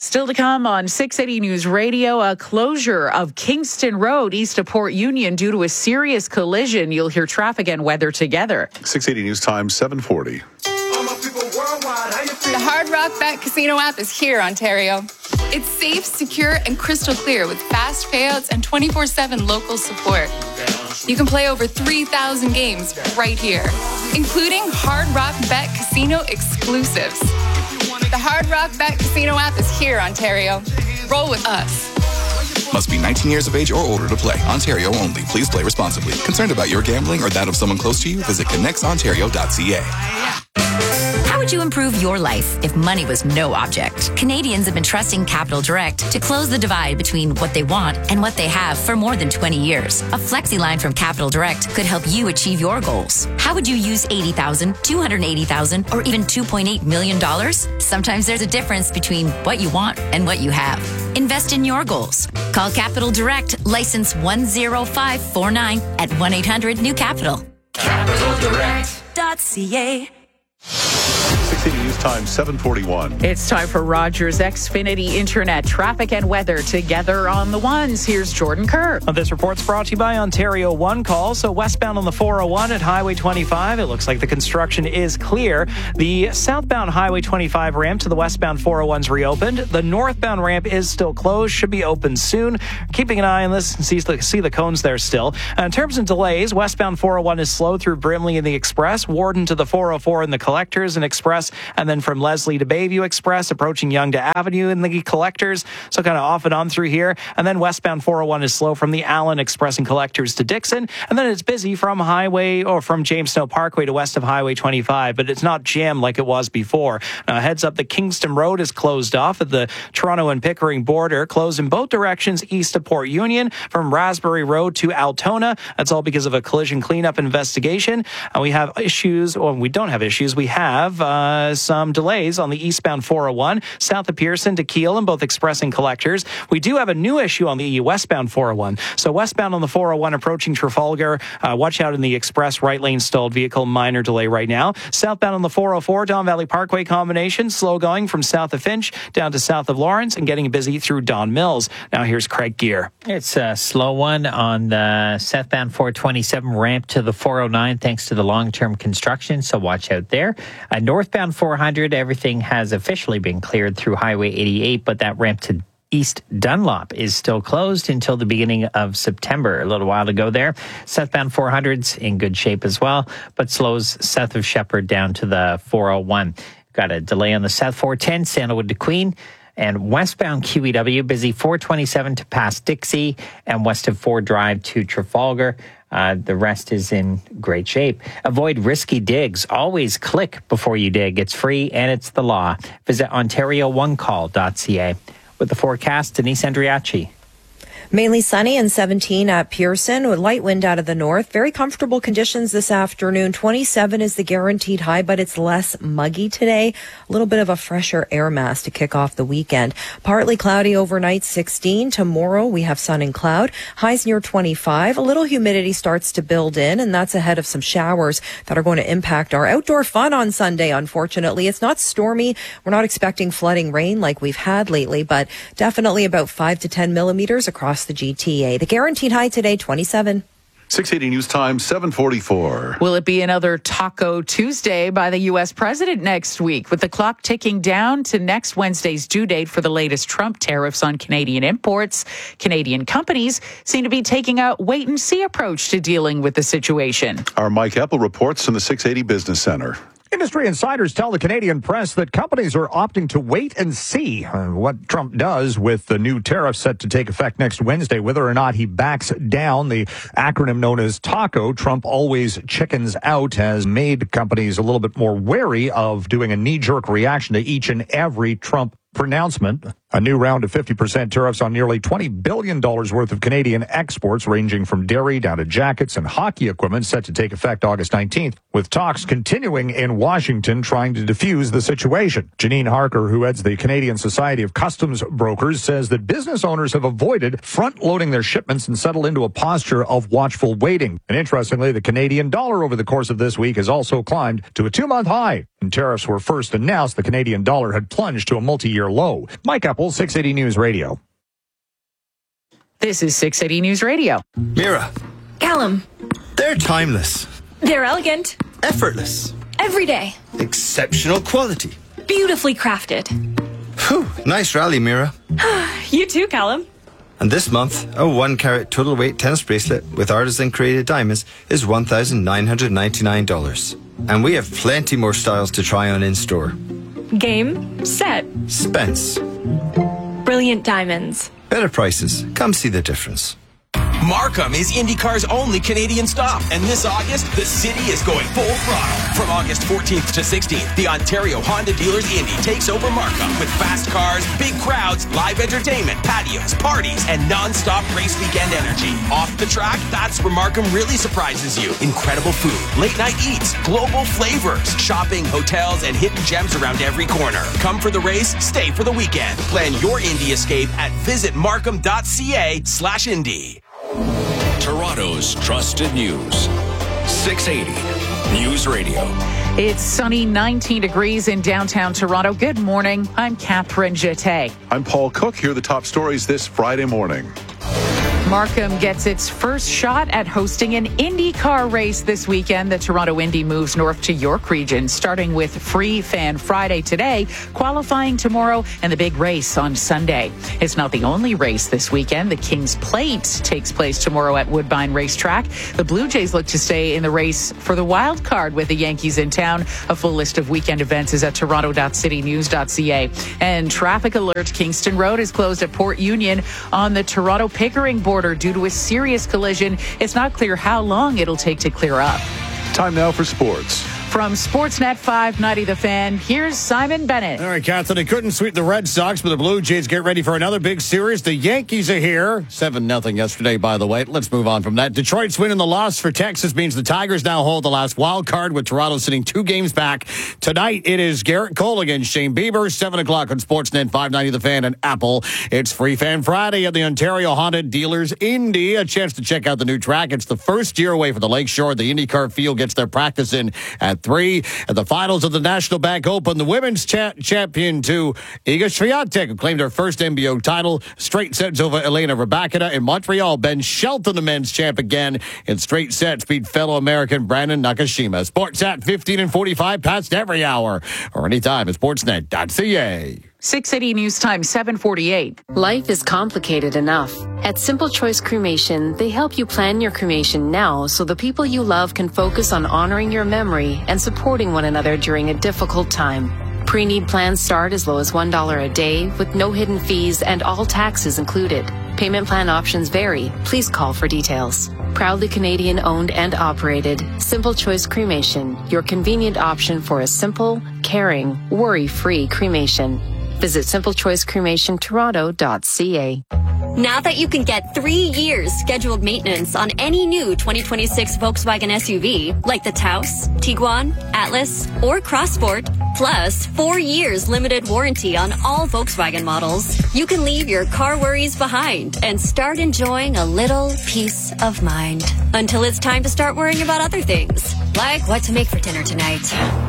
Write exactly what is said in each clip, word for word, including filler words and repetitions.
Still to come on six eighty News Radio, a closure of Kingston Road east of Port Union due to a serious collision. You'll hear traffic and weather together. six eighty News Time, seven forty. The Hard Rock Bet Casino app is here, Ontario. It's safe, secure, and crystal clear with fast payouts and twenty-four seven local support. You can play over three thousand games right here, including Hard Rock Bet Casino exclusives. The Hard Rock Bet Casino app is here, Ontario. Roll with us. Must be nineteen years of age or older to play. Ontario only. Please play responsibly. Concerned about your gambling or that of someone close to you? Visit connects ontario dot c a. How would you improve your life if money was no object? Canadians have been trusting Capital Direct to close the divide between what they want and what they have for more than twenty years. A flexi line from Capital Direct could help you achieve your goals. How would you use eighty thousand dollars, two hundred eighty thousand dollars, or even two point eight million dollars? Sometimes there's a difference between what you want and what you have. Invest in your goals. Call Capital Direct, license one zero five four nine at one eight hundred new capital. capital direct dot c a. six eighty News Time, seven forty-one. It's time for Rogers Xfinity Internet traffic and weather together on the ones. Here's Jordan Kerr. This report's brought to you by Ontario One Call. So westbound on the four oh one at Highway twenty-five, it looks like the construction is clear. The southbound Highway twenty-five ramp to the westbound four oh one's reopened. The northbound ramp is still closed, should be open soon. Keeping an eye on this and see the, see the cones there still. Uh, in terms of delays, westbound four oh one is slow through Brimley and the Express, Warden to the four oh four and the Collectors and Express, and then from Leslie to Bayview Express, approaching Yonge to Avenue in the Collectors, so kind of off and on through here. And then westbound four oh one is slow from the Allen Express and Collectors to Dixon, and then it's busy from Highway or from James Snow Parkway to west of Highway twenty-five, but it's not jammed like it was before. Now, heads up, the Kingston Road is closed off at the Toronto and Pickering border, closed in both directions east of Port Union from Raspberry Road to Altona. That's all because of a collision cleanup investigation. And we have issues, or we don't have issues, we have uh, some delays on the eastbound four oh one, south of Pearson to Keele in both Express and Collectors. We do have a new issue on the westbound four oh one. So westbound on the four oh one approaching Trafalgar, uh, watch out in the Express right lane stalled vehicle, minor delay right now. Southbound on the four oh four, Don Valley Parkway combination, slow going from south of Finch down to south of Lawrence and getting busy through Don Mills. Now here's Craig Gear. It's a slow one on the southbound four twenty-seven ramp to the four oh nine thanks to the long-term construction, so watch out there. Uh, northbound four hundred, everything has officially been cleared through Highway eighty-eight, but that ramp to East Dunlop is still closed until the beginning of September. A little while to go there. Southbound four hundred's in good shape as well, but slows south of Shepherd down to the four oh one. Got a delay on the South four ten, Sandalwood to Queen. And westbound Q E W, busy four twenty-seven to past Dixie and west of Ford Drive to Trafalgar. Uh, the rest is in great shape. Avoid risky digs. Always click before you dig. It's free and it's the law. Visit ontario one call dot c a. With the forecast, Denise Andriachi. Mainly sunny and seventeen at Pearson with light wind out of the north. Very comfortable conditions this afternoon. twenty-seven is the guaranteed high, but it's less muggy today. A little bit of a fresher air mass to kick off the weekend. Partly cloudy overnight, sixteen. Tomorrow we have sun and cloud. Highs near twenty-five. A little humidity starts to build in, and that's ahead of some showers that are going to impact our outdoor fun on Sunday, unfortunately. It's not stormy. We're not expecting flooding rain like we've had lately, but definitely about five to ten millimeters across the G T A. The guaranteed high today, twenty-seven. six eighty News Time, seven forty-four. Will it be another Taco Tuesday by the U S president next week, with the clock ticking down to next Wednesday's due date for the latest Trump tariffs on Canadian imports? Canadian companies seem to be taking a wait-and-see approach to dealing with the situation. Our Mike Epple reports from the six eighty Business Center. Industry insiders tell the Canadian press that companies are opting to wait and see uh, what Trump does with the new tariff set to take effect next Wednesday, whether or not he backs down. The acronym known as TACO, Trump always chickens out, has made companies a little bit more wary of doing a knee-jerk reaction to each and every Trump pronouncement. A new round of fifty percent tariffs on nearly twenty billion dollars worth of Canadian exports, ranging from dairy down to jackets and hockey equipment, set to take effect August nineteenth, with talks continuing in Washington trying to defuse the situation. Janine Harker, who heads the Canadian Society of Customs Brokers, says that business owners have avoided front-loading their shipments and settled into a posture of watchful waiting. And interestingly, the Canadian dollar over the course of this week has also climbed to a two-month high. When tariffs were first announced, the Canadian dollar had plunged to a multi-year low. Mike Epple, Apple, six eighty News Radio. This is six eighty News Radio. Mira. Callum. They're timeless. They're elegant. Effortless. Every day. Exceptional quality. Beautifully crafted. Whew, nice rally, Mira. You too, Callum. And this month, a one carat total weight tennis bracelet with artisan created diamonds is one thousand nine hundred ninety-nine dollars. And we have plenty more styles to try on in store. Game, set. Spence. Brilliant diamonds. Better prices. Come see the difference. Markham is IndyCar's only Canadian stop. And this August, the city is going full throttle. From August fourteenth to sixteenth, the Ontario Honda Dealers Indy takes over Markham with fast cars, big crowds, live entertainment, patios, parties, and non-stop race weekend energy. Off the track, that's where Markham really surprises you. Incredible food, late night eats, global flavors, shopping, hotels, and hidden gems around every corner. Come for the race, stay for the weekend. Plan your Indy escape at visitmarkham.ca slash Indy. Toronto's trusted news. six eighty News Radio. It's sunny, nineteen degrees in downtown Toronto. Good morning. I'm Catherine Jeté. I'm Paul Cook. Here are the top stories this Friday morning. Markham gets its first shot at hosting an IndyCar race this weekend. The Toronto Indy moves north to York Region, starting with Free Fan Friday today, qualifying tomorrow, and the big race on Sunday. It's not the only race this weekend. The King's Plate takes place tomorrow at Woodbine Racetrack. The Blue Jays look to stay in the race for the wild card with the Yankees in town. A full list of weekend events is at toronto dot city news dot c a. And traffic alert, Kingston Road is closed at Port Union on the Toronto-Pickering border due to a serious collision. It's not clear how long it'll take to clear up. Time now for sports. From Sportsnet five ninety The Fan, here's Simon Bennett. All right, Catherine, they couldn't sweep the Red Sox, but the Blue Jays get ready for another big series. The Yankees are here. seven nothing yesterday, by the way. Let's move on from that. Detroit's win and the loss for Texas means the Tigers now hold the last wild card, with Toronto sitting two games back. Tonight, it is Garrett Cole against Shane Bieber, seven o'clock on Sportsnet five ninety The Fan and Apple. It's Free Fan Friday at the Ontario Honda Dealers Indy. A chance to check out the new track. It's the first year away from the Lakeshore. The IndyCar field gets their practice in at three. At the finals of the National Bank Open, the women's cha- champion to Iga Swiatek, who claimed her first N B O title. Straight sets over Elena Rybakina. In Montreal, Ben Shelton, the men's champ again, in straight sets, beat fellow American Brandon Nakashima. Sportsnet fifteen and forty-five past every hour, or anytime at sportsnet dot c a. six eighty News Time, seven forty-eight. Life is complicated enough. At Simple Choice Cremation, they help you plan your cremation now so the people you love can focus on honoring your memory and supporting one another during a difficult time. Pre-need plans start as low as one dollar a day with no hidden fees and all taxes included. Payment plan options vary. Please call for details. Proudly Canadian owned and operated, Simple Choice Cremation, your convenient option for a simple, caring, worry-free cremation. Visit simple choice cremation toronto dot c a. Now that you can get three years scheduled maintenance on any new twenty twenty-six Volkswagen S U V, like the Taos, Tiguan, Atlas, or Crossport, plus four years limited warranty on all Volkswagen models, you can leave your car worries behind and start enjoying a little peace of mind. Until it's time to start worrying about other things, like what to make for dinner tonight.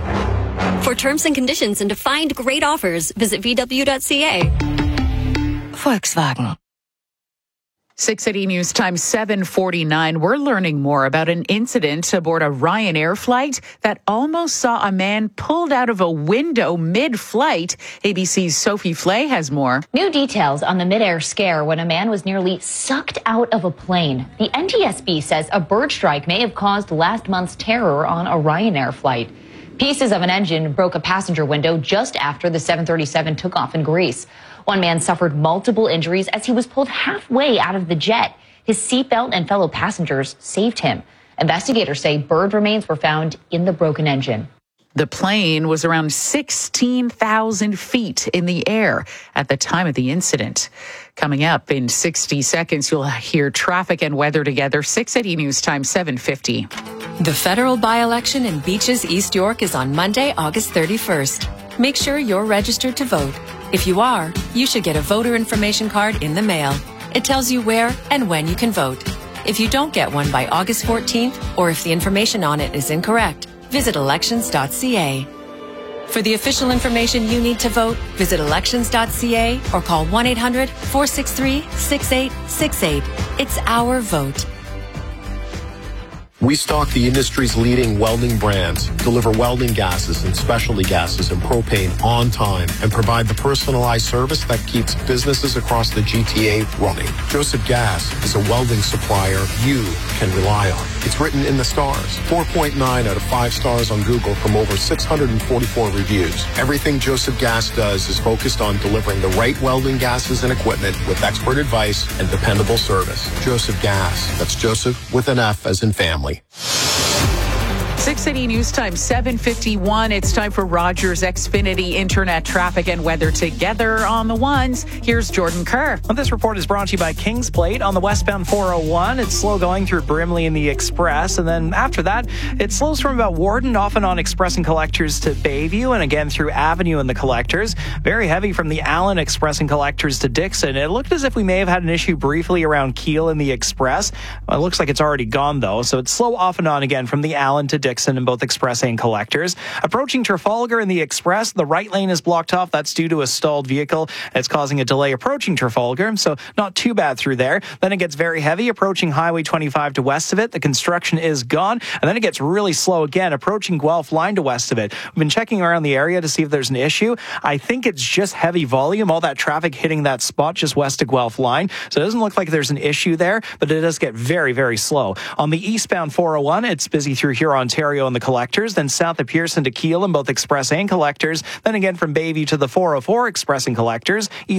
For terms and conditions and to find great offers, visit v w dot c a. Volkswagen. six eighty News Time, seven forty-nine. We're learning more about an incident aboard a Ryanair flight that almost saw a man pulled out of a window mid-flight. A B C's Sophie Flay has more. New details on the mid-air scare when a man was nearly sucked out of a plane. The N T S B says a bird strike may have caused last month's terror on a Ryanair flight. Pieces of an engine broke a passenger window just after the seven thirty-seven took off in Greece. One man suffered multiple injuries as he was pulled halfway out of the jet. His seatbelt and fellow passengers saved him. Investigators say bird remains were found in the broken engine. The plane was around sixteen thousand feet in the air at the time of the incident. Coming up in sixty seconds, you'll hear traffic and weather together. six eighty News Time, seven fifty. The federal by-election in Beaches, East York is on Monday, August thirty-first. Make sure you're registered to vote. If you are, you should get a voter information card in the mail. It tells you where and when you can vote. If you don't get one by August fourteenth, or if the information on it is incorrect, visit elections dot c a. For the official information you need to vote, visit elections dot c a or call one eight hundred, four six three, six eight six eight. It's our vote. We stock the industry's leading welding brands, deliver welding gases and specialty gases and propane on time, and provide the personalized service that keeps businesses across the G T A running. Joseph Gas is a welding supplier you can rely on. It's written in the stars. four point nine out of five stars on Google from over six hundred forty-four reviews. Everything Joseph Gas does is focused on delivering the right welding gases and equipment with expert advice and dependable service. Joseph Gas. That's Joseph with an F as in family. six eighty News Time, seven fifty-one. It's time for Rogers Xfinity Internet traffic and weather together on the ones. Here's Jordan Kerr. Well, this report is brought to you by Kings Plate. On the westbound four oh one, it's slow going through Brimley and the Express. And then after that, it slows from about Warden, off and on Express and Collectors to Bayview, and again through Avenue and the Collectors. Very heavy from the Allen Express and Collectors to Dixon. It looked as if we may have had an issue briefly around Keele and the Express. Well, it looks like it's already gone, though. So it's slow off and on again from the Allen to Dixon in both Express and Collectors. Approaching Trafalgar in the Express, the right lane is blocked off. That's due to a stalled vehicle. It's causing a delay approaching Trafalgar, so not too bad through there. Then it gets very heavy approaching Highway twenty-five to west of it. The construction is gone, and then it gets really slow again approaching Guelph Line to west of it. We've been checking around the area to see if there's an issue. I think it's just heavy volume, all that traffic hitting that spot just west of Guelph Line. So it doesn't look like there's an issue there, but it does get very, very slow. On the eastbound four oh one, it's busy through Huron, Ontario and the Collectors, then south of Pearson to Keele in both Express and Collectors, then again from Bayview to the four oh four Express and Collectors, east